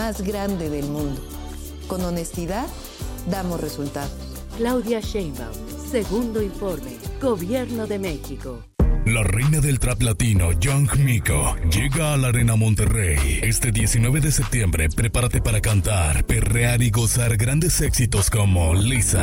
más grande del mundo. Con honestidad, damos resultados. Claudia Sheinbaum, segundo informe, Gobierno de México. La reina del trap latino, Young Miko, llega a la Arena Monterrey. Este 19 de septiembre, prepárate para cantar, perrear y gozar grandes éxitos como Lisa,